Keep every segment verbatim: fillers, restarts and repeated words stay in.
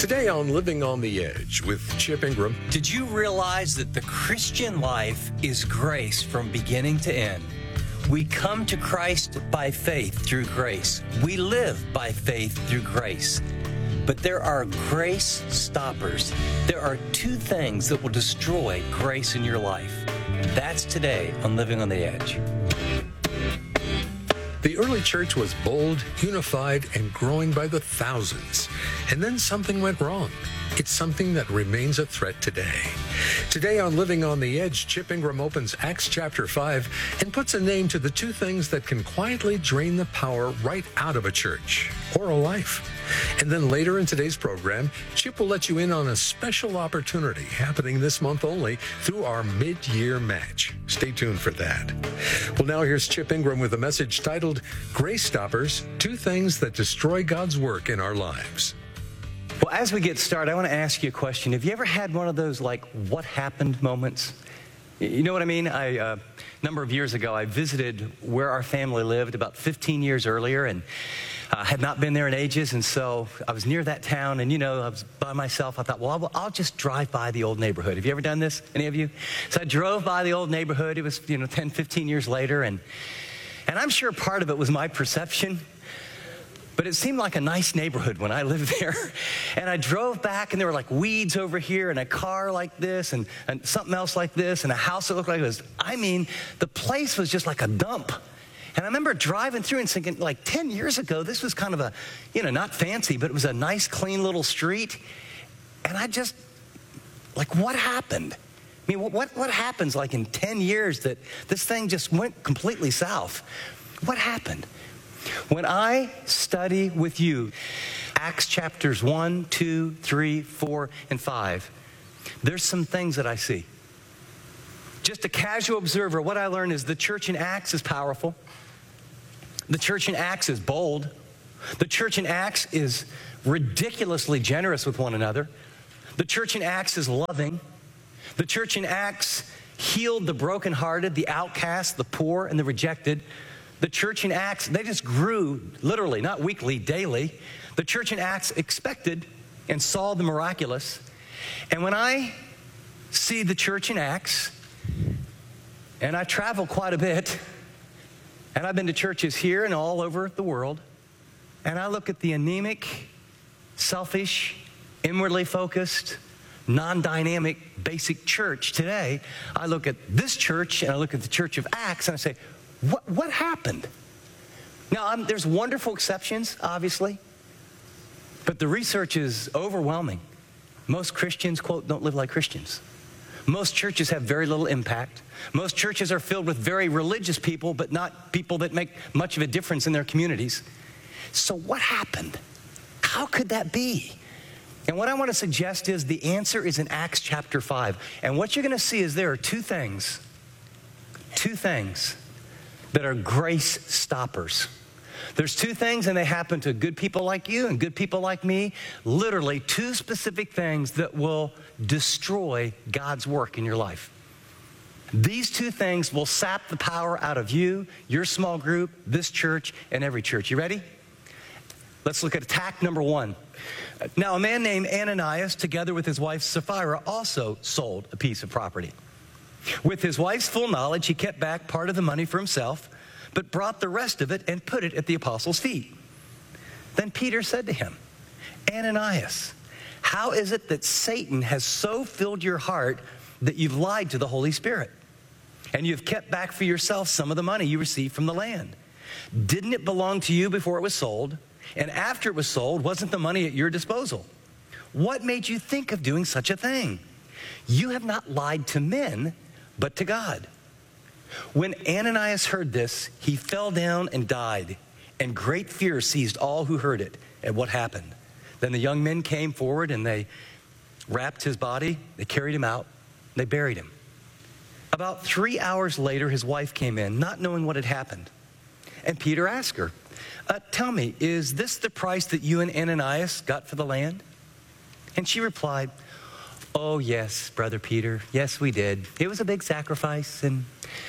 Today on Living on the Edge with Chip Ingram. Did you realize that the Christian life is grace from beginning to end? We come to Christ by faith through grace. We live by faith through grace. But there are grace stoppers. There are two things that will destroy grace in your life. That's today on Living on the Edge. The early church was bold, unified, and growing by the thousands. And then something went wrong. It's something that remains a threat today. Today on Living on the Edge, Chip Ingram opens Acts chapter five and puts a name to the two things that can quietly drain the power right out of a church or a life. And then later in today's program, Chip will let you in on a special opportunity happening this month only through our mid-year match. Stay tuned for that. Well, now here's Chip Ingram with a message titled, Grace Stoppers, Two Things That Destroy God's Work in Our Lives. Well, as we get started, I want to ask you a question. Have you ever had one of those, like, what happened moments? You know what I mean? I, uh, a number of years ago, I visited where our family lived about fifteen years earlier, and I uh, had not been there in ages, and so I was near that town, and, you know, I was by myself. I thought, well, I'll, I'll just drive by the old neighborhood. Have you ever done this, any of you? So I drove by the old neighborhood. It was, you know, ten, fifteen years later, and, and I'm sure part of it was my perception. But it seemed like a nice neighborhood when I lived there. And I drove back, and there were like weeds over here, and a car like this, and, and something else like this, and a house that looked like it was, I mean, the place was just like a dump. And I remember driving through and thinking, like ten years ago, this was kind of a, you know, not fancy, but it was a nice, clean little street. And I just, like, what happened? I mean, what, what happens like in ten years that this thing just went completely south? What happened? When I study with you Acts chapters one, two, three, four, and five, there's some things that I see. Just a casual observer, what I learned is the church in Acts is powerful. The church in Acts is bold. The church in Acts is ridiculously generous with one another. The church in Acts is loving. The church in Acts healed the brokenhearted, the outcast, the poor, and the rejected. The church in Acts, they just grew literally, not weekly, daily. The church in Acts expected and saw the miraculous. And when I see the church in Acts, and I travel quite a bit, and I've been to churches here and all over the world, and I look at the anemic, selfish, inwardly focused, non-dynamic, basic church today, I look at this church, and I look at the church of Acts, and I say, What, what happened? Now, um, there's wonderful exceptions, obviously, but the research is overwhelming. Most Christians, quote, don't live like Christians. Most churches have very little impact. Most churches are filled with very religious people, but not people that make much of a difference in their communities. So what happened? How could that be? And what I want to suggest is the answer is in Acts chapter five. And what you're going to see is there are two things, two things that are grace stoppers. There's two things, and they happen to good people like you and good people like me, literally two specific things that will destroy God's work in your life. These two things will sap the power out of you, your small group, this church, and every church. You ready? Let's look at attack number one. Now, a man named Ananias, together with his wife Sapphira, also sold a piece of property. With his wife's full knowledge, he kept back part of the money for himself, but brought the rest of it and put it at the apostles' feet. Then Peter said to him, Ananias, how is it that Satan has so filled your heart that you've lied to the Holy Spirit, and you've kept back for yourself some of the money you received from the land? Didn't it belong to you before it was sold? And after it was sold, wasn't the money at your disposal? What made you think of doing such a thing? You have not lied to men, but to God. When Ananias heard this, he fell down and died, and great fear seized all who heard it at what happened. Then the young men came forward, and they wrapped his body, they carried him out, they buried him. About three hours later, his wife came in, not knowing what had happened. And Peter asked her, uh, tell me, is this the price that you and Ananias got for the land? And she replied, oh, yes, Brother Peter. Yes, we did. It was a big sacrifice, and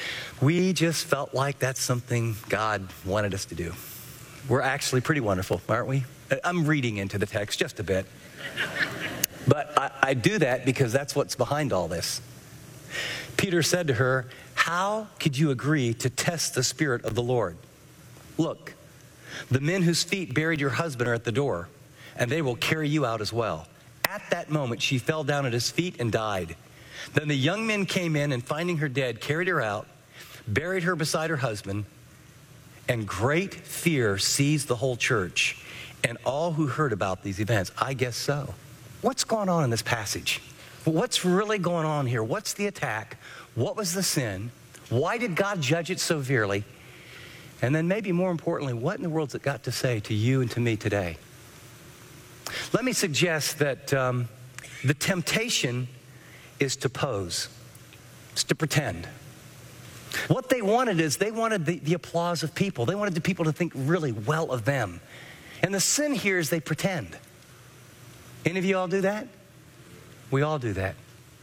we just felt like that's something God wanted us to do. We're actually pretty wonderful, aren't we? I'm reading into the text just a bit. But I, I do that because that's what's behind all this. Peter said to her, "How could you agree to test the Spirit of the Lord? Look, the men whose feet buried your husband are at the door, and they will carry you out as well." At that moment, she fell down at his feet and died. Then the young men came in and, finding her dead, carried her out, buried her beside her husband, and great fear seized the whole church and all who heard about these events. I guess so. What's going on in this passage? What's really going on here? What's the attack? What was the sin? Why did God judge it so severely? And then maybe more importantly, what in the world's it got to say to you and to me today? Let me suggest that um, the temptation is to pose. It's to pretend. What they wanted is they wanted the, the applause of people. They wanted the people to think really well of them. And the sin here is they pretend. Any of you all do that? We all do that.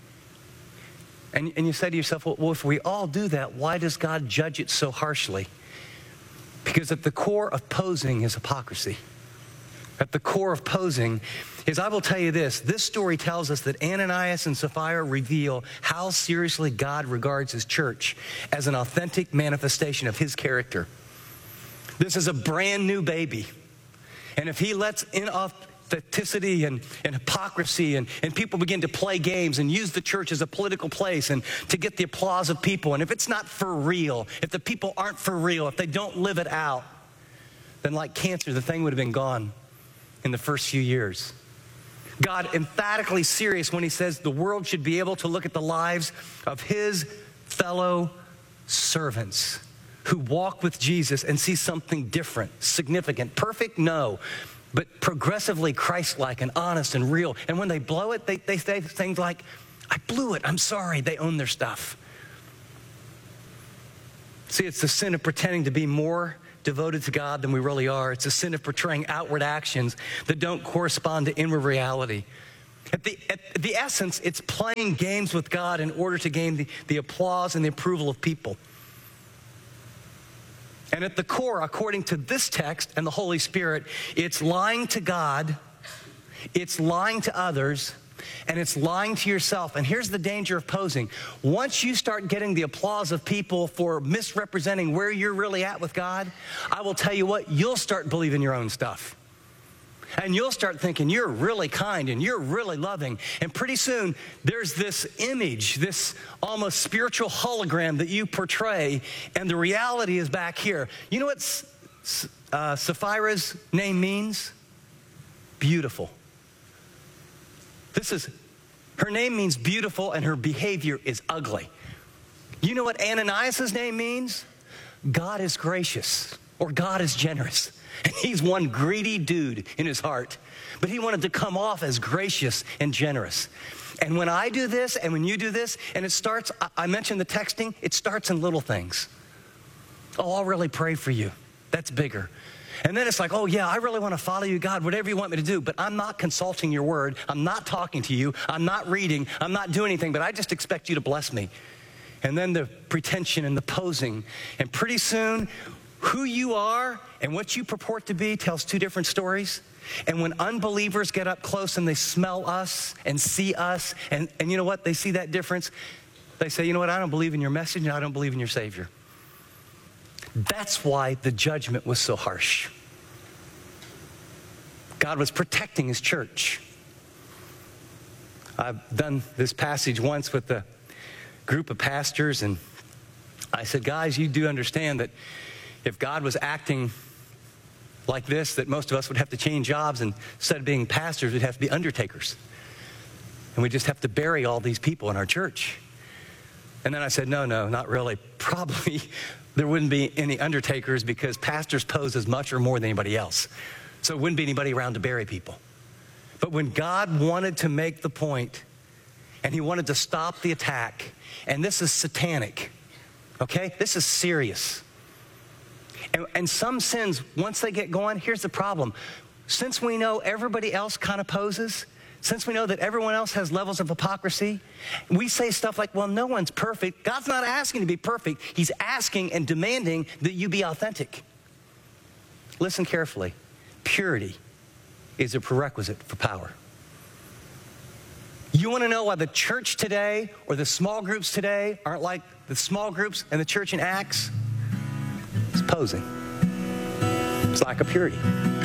And, and you say to yourself, well, well, if we all do that, why does God judge it so harshly? Because at the core of posing is hypocrisy. At the core of posing is, I will tell you this, this story tells us that Ananias and Sapphira reveal how seriously God regards his church as an authentic manifestation of his character. This is a brand new baby. And if he lets inauthenticity and, and hypocrisy and, and people begin to play games and use the church as a political place and to get the applause of people, and if it's not for real, if the people aren't for real, if they don't live it out, then like cancer, the thing would have been gone in the first few years. God emphatically serious when he says the world should be able to look at the lives of his fellow servants who walk with Jesus and see something different, significant, perfect, no, but progressively Christ-like and honest and real. And when they blow it, they, they say things like, "I blew it, I'm sorry." They own their stuff. See, it's the sin of pretending to be more devoted to God than we really are. It's a sin of portraying outward actions that don't correspond to inward reality. At the, at the essence, it's playing games with God in order to gain the, the applause and the approval of people. And at the core, according to this text and the Holy Spirit, it's lying to God, it's lying to others, and it's lying to yourself. And here's the danger of posing. Once you start getting the applause of people for misrepresenting where you're really at with God, I will tell you what, you'll start believing your own stuff. And you'll start thinking you're really kind and you're really loving. And pretty soon, there's this image, this almost spiritual hologram that you portray, and the reality is back here. You know what uh, Sapphira's name means? Beautiful. This is, her name means beautiful, and her behavior is ugly. You know what Ananias' name means? God is gracious, or God is generous. And he's one greedy dude in his heart. But he wanted to come off as gracious and generous. And when I do this, and when you do this, and it starts, I mentioned the texting, it starts in little things. Oh, I'll really pray for you. That's bigger. And then it's like, oh yeah, I really want to follow you, God, whatever you want me to do, but I'm not consulting your word. I'm not talking to you. I'm not reading. I'm not doing anything, but I just expect you to bless me. And then the pretension and the posing. And pretty soon, who you are and what you purport to be tells two different stories. And when unbelievers get up close and they smell us and see us, and, and you know what? They see that difference. They say, you know what? I don't believe in your message and I don't believe in your Savior. That's why the judgment was so harsh. God was protecting his church. I've done this passage once with a group of pastors, and I said, guys, you do understand that if God was acting like this, that most of us would have to change jobs, and instead of being pastors, we'd have to be undertakers. And we just have to bury all these people in our church. And then I said, no, no, not really. Probably there wouldn't be any undertakers because pastors pose as much or more than anybody else. So it wouldn't be anybody around to bury people. But when God wanted to make the point, and he wanted to stop the attack, and this is satanic, okay? This is serious. And, and some sins, once they get going, here's the problem. Since we know everybody else kind of poses, since we know that everyone else has levels of hypocrisy, we say stuff like, well, no one's perfect. God's not asking to be perfect. He's asking and demanding that you be authentic. Listen carefully. Purity is a prerequisite for power. You want to know why the church today or the small groups today aren't like the small groups and the church in Acts? It's posing. It's lack of purity.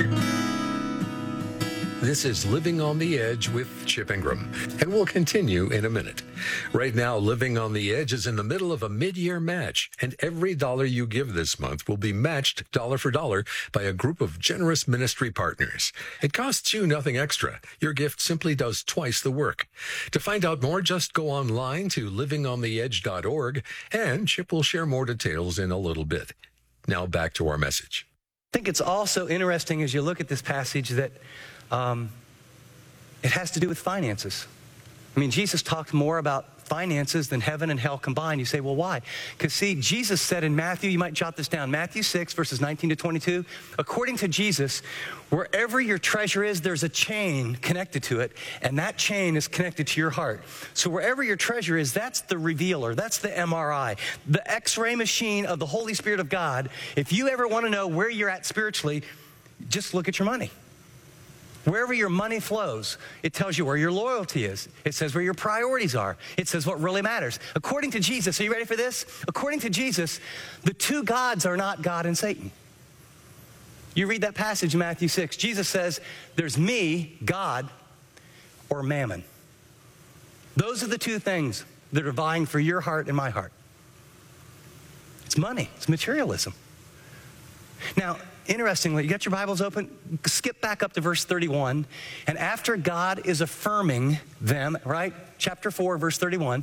This is Living on the Edge with Chip Ingram, and we'll continue in a minute. Right now, Living on the Edge is in the middle of a mid-year match, and every dollar you give this month will be matched dollar for dollar by a group of generous ministry partners. It costs you nothing extra. Your gift simply does twice the work. To find out more, just go online to living on the edge dot org, and Chip will share more details in a little bit. Now back to our message. I think it's also interesting as you look at this passage that Um, it has to do with finances. I mean, Jesus talked more about finances than heaven and hell combined. You say, well, why? Because, see, Jesus said in Matthew, you might jot this down, Matthew six, verses nineteen to twenty-two, according to Jesus, wherever your treasure is, there's a chain connected to it, and that chain is connected to your heart. So wherever your treasure is, that's the revealer. That's the M R I, the X-ray machine of the Holy Spirit of God. If you ever want to know where you're at spiritually, just look at your money. Wherever your money flows, it tells you where your loyalty is. It says where your priorities are. It says what really matters. According to Jesus, are you ready for this? According to Jesus, the two gods are not God and Satan. You read that passage in Matthew six. Jesus says, there's me, God, or mammon. Those are the two things that are vying for your heart and my heart. It's money. It's materialism. Now, interestingly, you got your Bibles open? Skip back up to verse thirty-one. And after God is affirming them, right? Chapter four, verse thirty-one.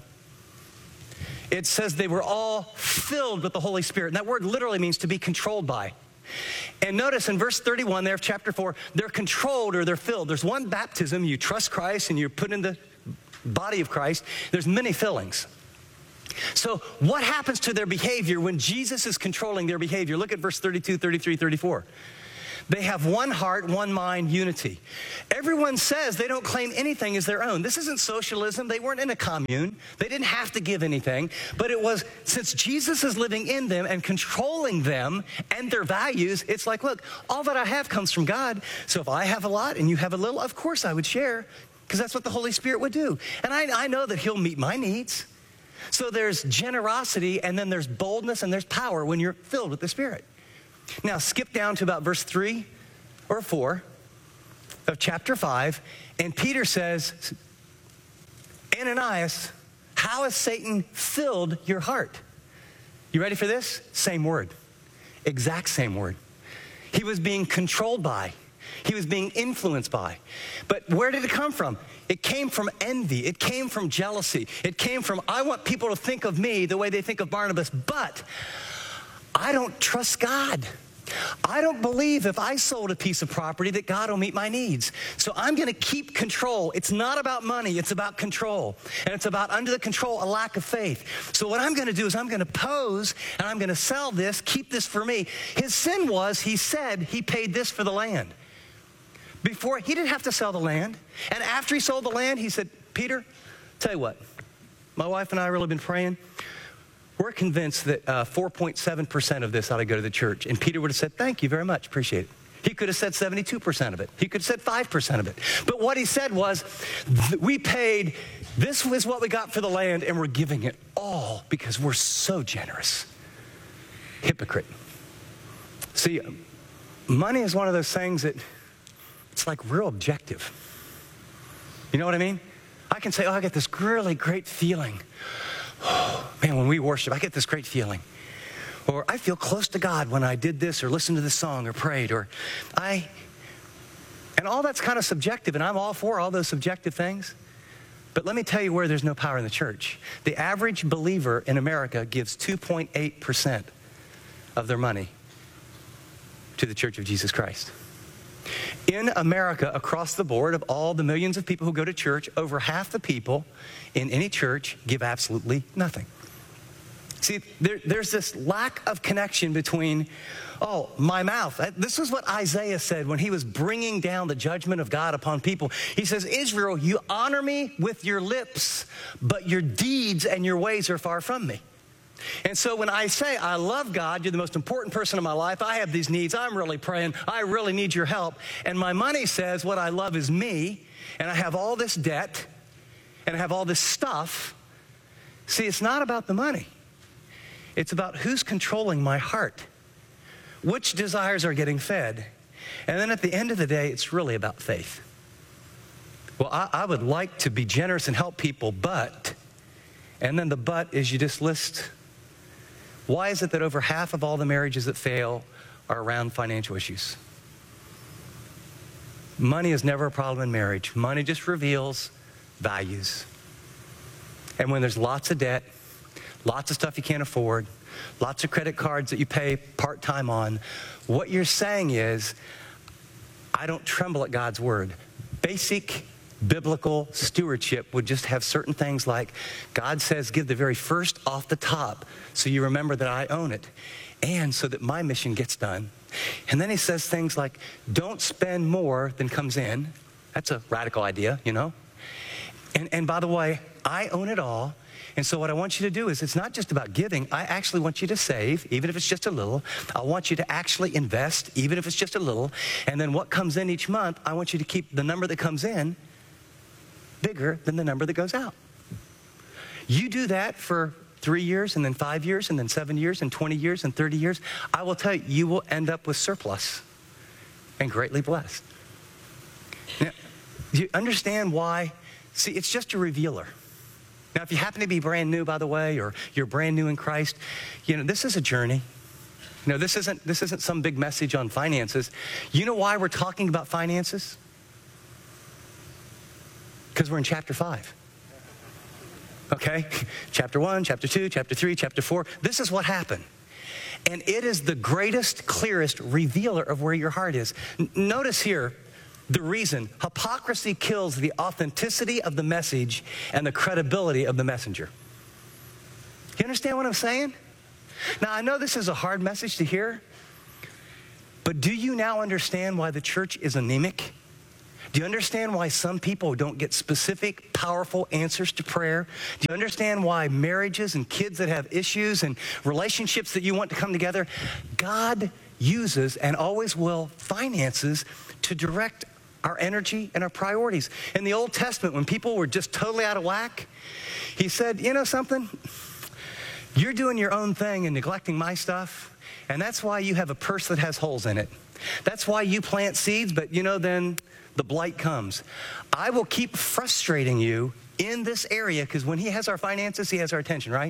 It says they were all filled with the Holy Spirit. And that word literally means to be controlled by. And notice in verse thirty-one there of chapter four, they're controlled or they're filled. There's one baptism. You trust Christ and you're put in the body of Christ. There's many fillings. So what happens to their behavior when Jesus is controlling their behavior? Look at verse thirty-two, thirty-three, thirty-four. They have one heart, one mind, unity. Everyone says they don't claim anything as their own. This isn't socialism. They weren't in a commune. They didn't have to give anything. But it was, since Jesus is living in them and controlling them and their values, it's like, look, all that I have comes from God. So if I have a lot and you have a little, of course I would share, because that's what the Holy Spirit would do. And I, I know that he'll meet my needs. So there's generosity, and then there's boldness, and there's power when you're filled with the Spirit. Now, skip down to about verse three or four of chapter five, and Peter says, Ananias, how has Satan filled your heart? You ready for this? Same word. Exact same word. He was being controlled by. He was being influenced by. But where did it come from? It came from envy. It came from jealousy. It came from, I want people to think of me the way they think of Barnabas, but I don't trust God. I don't believe if I sold a piece of property that God will meet my needs. So I'm going to keep control. It's not about money. It's about control. And it's about, under the control, a lack of faith. So what I'm going to do is I'm going to pose, and I'm going to sell this, keep this for me. His sin was, he said he paid this for the land. Before, he didn't have to sell the land. And after he sold the land, he said, Peter, tell you what, my wife and I have really been praying. We're convinced that uh, four point seven percent of this ought to go to the church. And Peter would have said, thank you very much, appreciate it. He could have said seventy-two percent of it. He could have said five percent of it. But what he said was, we paid, this was what we got for the land, and we're giving it all because we're so generous. Hypocrite. See, money is one of those things that, it's like real objective. You know what I mean? I can say, oh, I get this really great feeling. Oh, man, when we worship, I get this great feeling. Or I feel close to God when I did this or listened to this song or prayed. Or I, and all that's kind of subjective, and I'm all for all those subjective things. But let me tell you where there's no power in the church. The average believer in America gives two point eight percent of their money to the Church of Jesus Christ. In America, across the board, of all the millions of people who go to church, over half the people in any church give absolutely nothing. See, there, there's this lack of connection between, oh, my mouth. This is what Isaiah said when he was bringing down the judgment of God upon people. He says, Israel, you honor me with your lips, but your deeds and your ways are far from me. And so when I say, I love God, you're the most important person in my life, I have these needs, I'm really praying, I really need your help, and my money says what I love is me, and I have all this debt, and I have all this stuff, see, it's not about the money. It's about who's controlling my heart, which desires are getting fed. And then at the end of the day, it's really about faith. Well, I, I would like to be generous and help people, but, and then the but is you just list, why is it that over half of all the marriages that fail are around financial issues? Money is never a problem in marriage. Money just reveals values. And when there's lots of debt, lots of stuff you can't afford, lots of credit cards that you pay part-time on, what you're saying is, I don't tremble at God's word. Basic biblical stewardship would just have certain things like, God says, give the very first off the top so you remember that I own it, and so that my mission gets done. And then he says things like, don't spend more than comes in. That's a radical idea, you know? And, and by the way, I own it all. And so what I want you to do is, it's not just about giving. I actually want you to save, even if it's just a little. I want you to actually invest, even if it's just a little. And then what comes in each month, I want you to keep the number that comes in bigger than the number that goes out. You do that for three years, and then five years, and then seven years, and twenty years, and thirty years. I will tell you, you will end up with surplus and greatly blessed. Now, do you understand why? See, it's just a revealer. Now, if you happen to be brand new, by the way, or you're brand new in Christ, you know, this is a journey. You know, this isn't, this isn't some big message on finances. You know why we're talking about finances? Because we're in chapter five. Okay? Chapter one, chapter two, chapter three, chapter four. This is what happened. And it is the greatest, clearest revealer of where your heart is. N- notice here, the reason hypocrisy kills the authenticity of the message and the credibility of the messenger. You understand what I'm saying? Now, I know this is a hard message to hear, but do you now understand why the church is anemic? Do you understand why some people don't get specific, powerful answers to prayer? Do you understand why marriages and kids that have issues and relationships that you want to come together, God uses and always will finances to direct our energy and our priorities. In the Old Testament, when people were just totally out of whack, he said, you know something? You're doing your own thing and neglecting my stuff, and that's why you have a purse that has holes in it. That's why you plant seeds, but you know, then the blight comes. I will keep frustrating you in this area, because when he has our finances, he has our attention, right?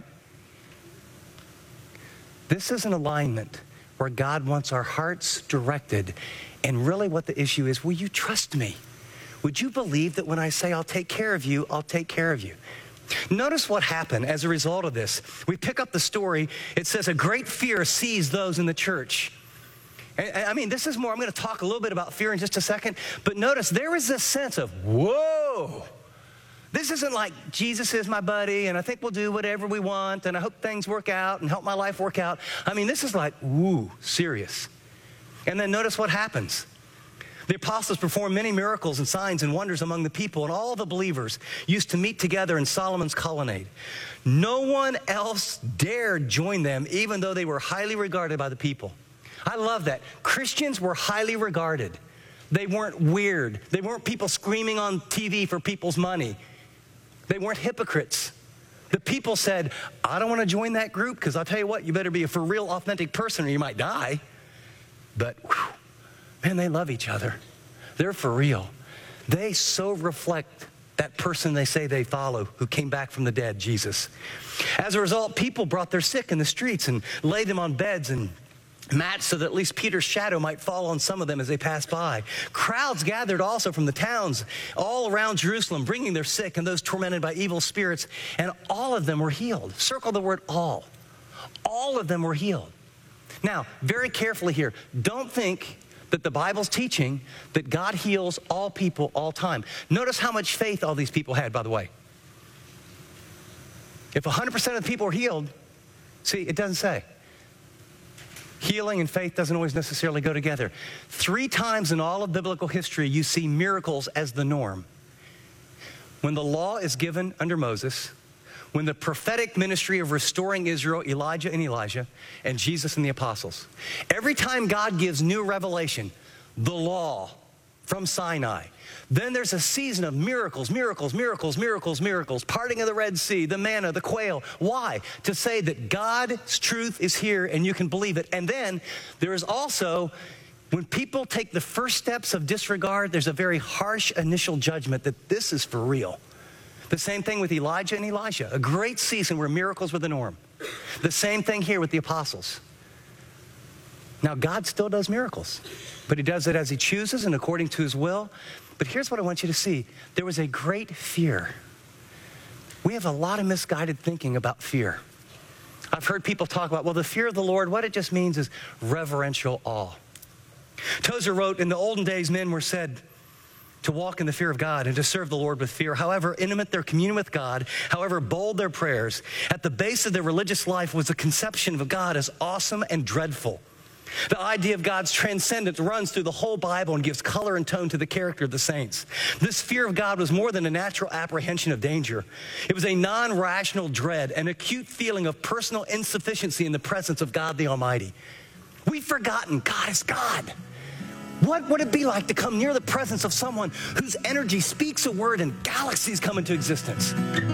This is an alignment where God wants our hearts directed. And really what the issue is, will you trust me? Would you believe that when I say I'll take care of you, I'll take care of you? Notice what happened as a result of this. We pick up the story. It says a great fear seized those in the church. And, I mean, this is more, I'm going to talk a little bit about fear in just a second. But notice there is this sense of, whoa. This isn't like Jesus is my buddy and I think we'll do whatever we want and I hope things work out and help my life work out. I mean, this is like, woo, serious. And then notice what happens. The apostles performed many miracles and signs and wonders among the people, and all the believers used to meet together in Solomon's colonnade. No one else dared join them, even though they were highly regarded by the people. I love that. Christians were highly regarded. They weren't weird. They weren't people screaming on T V for people's money. They weren't hypocrites. The people said, I don't want to join that group, because I'll tell you what, you better be a for real, authentic person or you might die. But, whew, man, they love each other. They're for real. They so reflect that person they say they follow who came back from the dead, Jesus. As a result, people brought their sick in the streets and laid them on beds and mats so that at least Peter's shadow might fall on some of them as they passed by. Crowds gathered also from the towns all around Jerusalem, bringing their sick and those tormented by evil spirits, and all of them were healed. Circle the word all. All of them were healed. Now, very carefully here, don't think that the Bible's teaching that God heals all people all time. Notice how much faith all these people had, by the way. If one hundred percent of the people are healed, see, it doesn't say. Healing and faith doesn't always necessarily go together. Three times in all of biblical history, you see miracles as the norm. When the law is given under Moses, when the prophetic ministry of restoring Israel, Elijah and Elijah, and Jesus and the apostles. Every time God gives new revelation, the law from Sinai, then there's a season of miracles, miracles, miracles, miracles, miracles, parting of the Red Sea, the manna, the quail. Why? To say that God's truth is here and you can believe it. And then there is also, when people take the first steps of disregard, there's a very harsh initial judgment that this is for real. The same thing with Elijah and Elisha, a great season where miracles were the norm. The same thing here with the apostles. Now, God still does miracles, but he does it as he chooses and according to his will. But here's what I want you to see. There was a great fear. We have a lot of misguided thinking about fear. I've heard people talk about, well, the fear of the Lord, what it just means is reverential awe. Tozer wrote, in the olden days, men were said to walk in the fear of God and to serve the Lord with fear. However intimate their communion with God, however bold their prayers, at the base of their religious life was a conception of God as awesome and dreadful. The idea of God's transcendence runs through the whole Bible and gives color and tone to the character of the saints. This fear of God was more than a natural apprehension of danger. It was a non-rational dread, an acute feeling of personal insufficiency in the presence of God the Almighty. We've forgotten God is God. What would it be like to come near the presence of someone whose energy speaks a word and galaxies come into existence?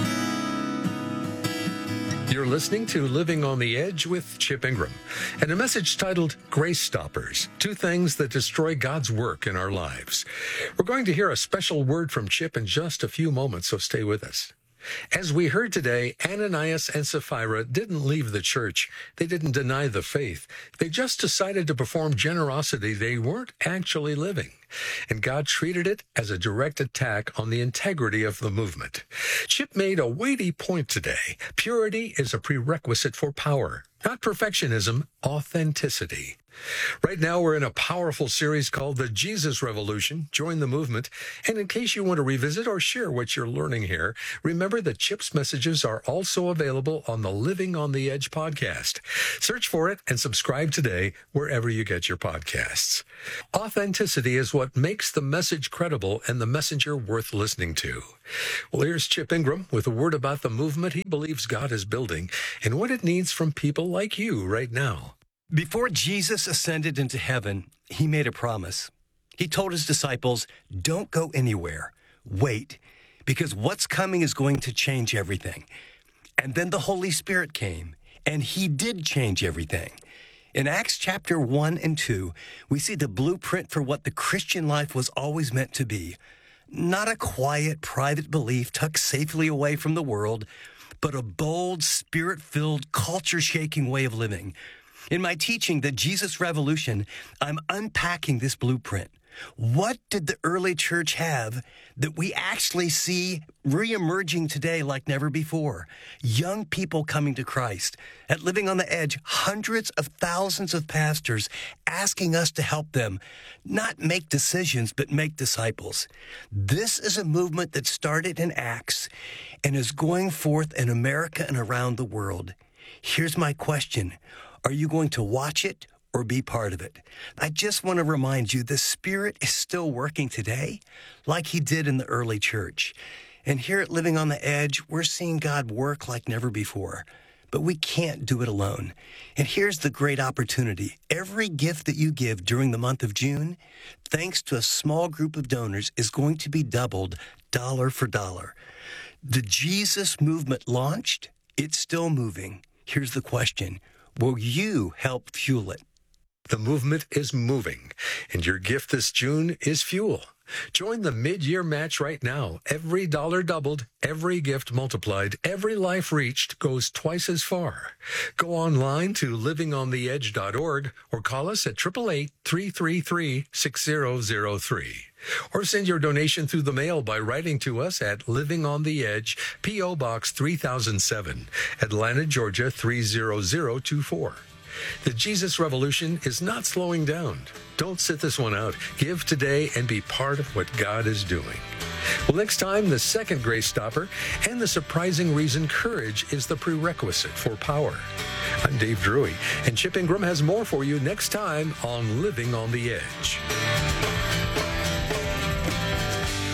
You're listening to Living on the Edge with Chip Ingram and a message titled Grace Stoppers, Two Things That Destroy God's Work in Our Lives. We're going to hear a special word from Chip in just a few moments, so stay with us. As we heard today, Ananias and Sapphira didn't leave the church. They didn't deny the faith. They just decided to perform generosity they weren't actually living. And God treated it as a direct attack on the integrity of the movement. Chip made a weighty point today. Purity is a prerequisite for power, not perfectionism, authenticity. Right now, we're in a powerful series called The Jesus Revolution. Join the movement. And in case you want to revisit or share what you're learning here, remember that Chip's messages are also available on the Living on the Edge podcast. Search for it and subscribe today wherever you get your podcasts. Authenticity is what makes the message credible and the messenger worth listening to. Well, here's Chip Ingram with a word about the movement he believes God is building and what it needs from people like you right now. Before Jesus ascended into heaven, he made a promise. He told his disciples, don't go anywhere. Wait, because what's coming is going to change everything. And then the Holy Spirit came, and he did change everything. In Acts chapter one and two, we see the blueprint for what the Christian life was always meant to be. Not a quiet, private belief tucked safely away from the world, but a bold, spirit-filled, culture-shaking way of living. In my teaching, The Jesus Revolution, I'm unpacking this blueprint. What did the early church have that we actually see reemerging today like never before? Young people coming to Christ. At Living on the Edge, hundreds of thousands of pastors asking us to help them not make decisions, but make disciples. This is a movement that started in Acts and is going forth in America and around the world. Here's my question. Are you going to watch it or be part of it? I just want to remind you, the Spirit is still working today like he did in the early church. And here at Living on the Edge, we're seeing God work like never before. But we can't do it alone. And here's the great opportunity. Every gift that you give during the month of June, thanks to a small group of donors, is going to be doubled dollar for dollar. The Jesus movement launched. It's still moving. Here's the question. Will you help fuel it? The movement is moving, and your gift this June is fuel. Join the mid-year match right now. Every dollar doubled, every gift multiplied, every life reached goes twice as far. Go online to living on the edge dot org or call us at eight eight eight, three three three, six zero zero three. Or send your donation through the mail by writing to us at Living on the Edge, P O Box three thousand seven, Atlanta, Georgia three zero zero two four. The Jesus Revolution is not slowing down. Don't sit this one out. Give today and be part of what God is doing. Well, next time, the second grace stopper and the surprising reason courage is the prerequisite for power. I'm Dave Drury, and Chip Ingram has more for you next time on Living on the Edge.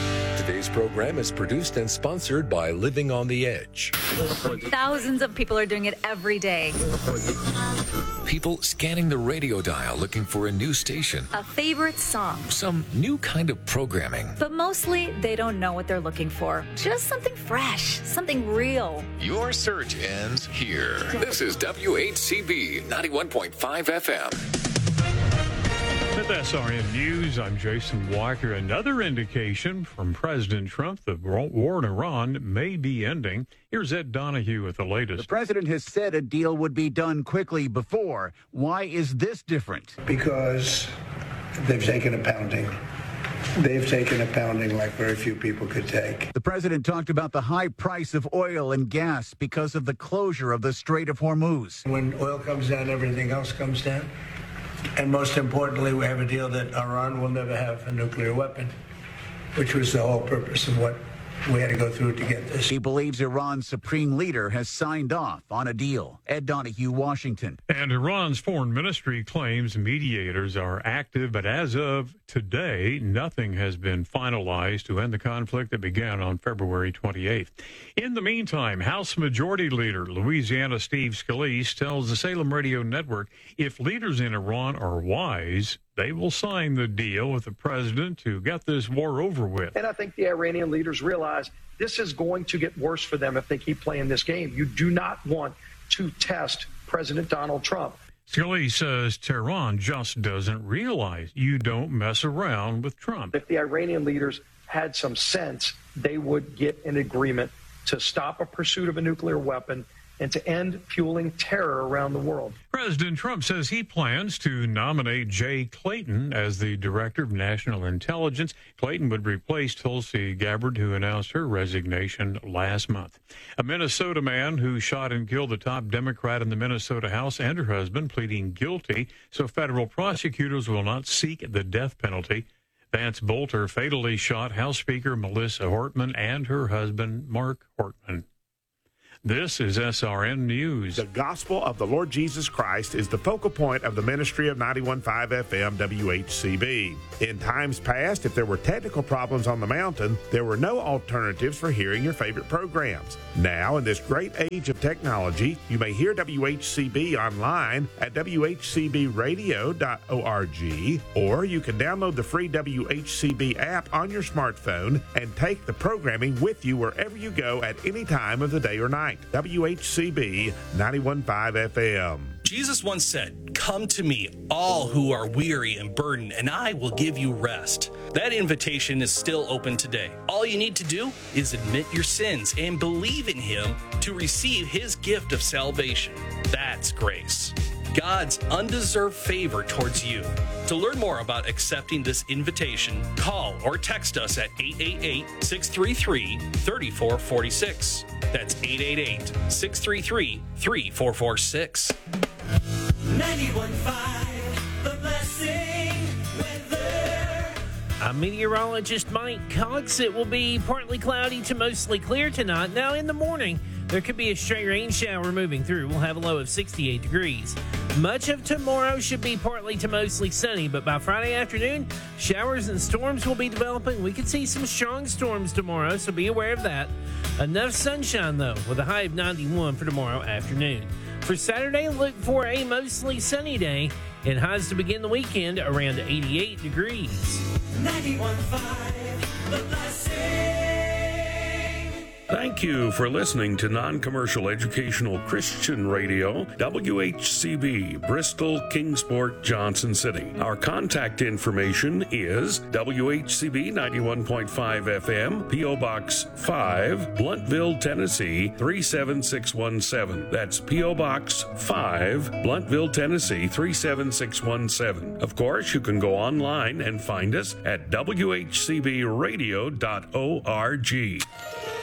Today's program is produced and sponsored by Living on the Edge. Thousands of people are doing it every day. People scanning the radio dial looking for a new station. A favorite song. Some new kind of programming. But mostly, they don't know what they're looking for. Just something fresh, something real. Your search ends here. This is W H C B ninety-one point five F M. With S R N News, I'm Jason Walker. Another indication from President Trump that war in Iran may be ending. Here's Ed Donahue with the latest. The president has said a deal would be done quickly before. Why is this different? Because they've taken a pounding. They've taken a pounding like very few people could take. The president talked about the high price of oil and gas because of the closure of the Strait of Hormuz. When oil comes down, everything else comes down. And most importantly, we have a deal that Iran will never have a nuclear weapon, which was the whole purpose of what we had to go through to get this. He believes Iran's supreme leader has signed off on a deal. Ed Donahue, Washington. And Iran's foreign ministry claims mediators are active, but as of today, nothing has been finalized to end the conflict that began on February twenty-eighth. In the meantime, House Majority Leader Louisiana Steve Scalise tells the Salem Radio Network if leaders in Iran are wise, they will sign the deal with the president to get this war over with. And I think the Iranian leaders realize this is going to get worse for them if they keep playing this game. You do not want to test President Donald Trump. Scalise says Tehran just doesn't realize you don't mess around with Trump. If the Iranian leaders had some sense, they would get an agreement to stop a pursuit of a nuclear weapon and to end fueling terror around the world. President Trump says he plans to nominate Jay Clayton as the Director of National Intelligence. Clayton would replace Tulsi Gabbard, who announced her resignation last month. A Minnesota man who shot and killed the top Democrat in the Minnesota House and her husband pleading guilty, so federal prosecutors will not seek the death penalty. Vance Bolter fatally shot House Speaker Melissa Hortman and her husband, Mark Hortman. This is S R N News. The gospel of the Lord Jesus Christ is the focal point of the ministry of ninety-one point five F M W H C B. In times past, if there were technical problems on the mountain, there were no alternatives for hearing your favorite programs. Now, in this great age of technology, you may hear W H C B online at w h c b radio dot org, or you can download the free W H C B app on your smartphone and take the programming with you wherever you go at any time of the day or night. W H C B ninety-one point five F M. Jesus once said, "Come to me, all who are weary and burdened, and I will give you rest." That invitation is still open today. All you need to do is admit your sins and believe in Him to receive His gift of salvation. That's grace, God's undeserved favor towards you. To learn more about accepting this invitation, call or text us at eight eight eight, six three three, three four four six. That's eight eight eight, six three three, three four four six. ninety-one point five, The Blessing Weather. I'm meteorologist Mike Cox. It will be partly cloudy to mostly clear tonight. Now, in the morning, there could be a stray rain shower moving through. We'll have a low of sixty-eight degrees. Much of tomorrow should be partly to mostly sunny, but by Friday afternoon, showers and storms will be developing. We could see some strong storms tomorrow, so be aware of that. Enough sunshine, though, with a high of ninety-one for tomorrow afternoon. For Saturday, look for a mostly sunny day and highs to begin the weekend around eighty-eight degrees. ninety-one point five, The Blessing. Thank you for listening to non-commercial educational Christian radio, W H C B, Bristol, Kingsport, Johnson City. Our contact information is W H C B ninety-one point five F M, P O Box five, Bluntville, Tennessee three seven six one seven. That's P O Box five, Bluntville, Tennessee three seven six one seven. Of course, you can go online and find us at w h c b radio dot org.